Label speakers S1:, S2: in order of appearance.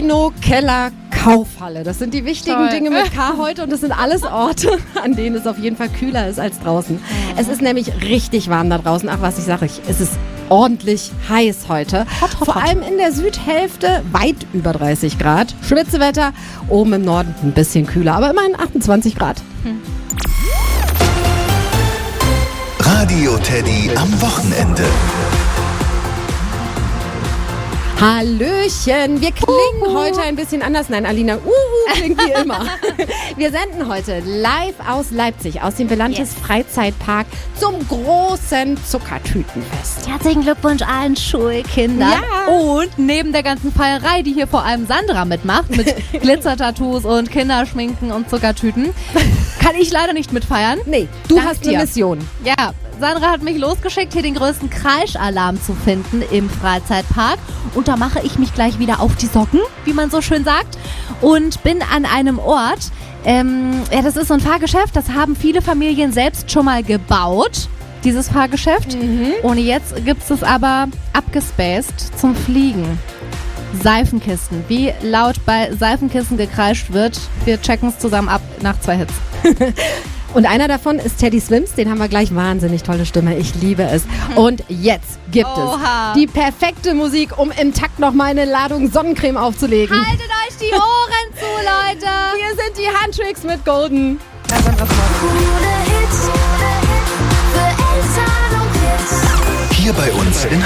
S1: Kino, Keller, Kaufhalle. Das sind die wichtigen Dinge mit K heute und das sind alles Orte, an denen es auf jeden Fall kühler ist als draußen. Es ist nämlich richtig warm da draußen. Ach, was ich sage, es ist ordentlich heiß heute. Vor allem in der Südhälfte weit über 30 Grad. Schwitzewetter, oben im Norden ein bisschen kühler, aber immerhin 28 Grad.
S2: Radio Teddy am Wochenende.
S1: Hallöchen, wir klingen heute ein bisschen anders. Nein, Alina, klingt wie immer. Wir senden heute live aus Leipzig, aus dem Belantes Freizeitpark zum großen Zuckertütenfest.
S3: Herzlichen Glückwunsch allen Schulkindern.
S1: Ja.
S3: Und neben der ganzen Feierei, die hier vor allem Sandra mitmacht, mit Glitzertattoos und Kinderschminken und Zuckertüten, kann ich leider nicht mitfeiern.
S1: Nee, du
S3: Dank
S1: hast eine
S3: dir.
S1: Mission.
S3: Ja, Sandra hat mich losgeschickt, hier den größten Kreischalarm zu finden im Freizeitpark. Und da mache ich mich gleich wieder auf die Socken, wie man so schön sagt. Und bin an einem Ort, das ist so ein Fahrgeschäft, das haben viele Familien selbst schon mal gebaut, dieses Fahrgeschäft. Und jetzt gibt es aber abgespaced zum Fliegen. Seifenkisten. Wie laut bei Seifenkissen gekreischt wird, wir checken es zusammen ab nach 2 Hits.
S1: Und einer davon ist Teddy Swims, den haben wir gleich, wahnsinnig tolle Stimme, ich liebe es. Und jetzt gibt es die perfekte Musik, um im Takt nochmal eine Ladung Sonnencreme aufzulegen.
S3: Haltet euch die Ohren zu, Leute!
S1: Hier sind die Handtricks mit Golden.
S2: Hier bei uns in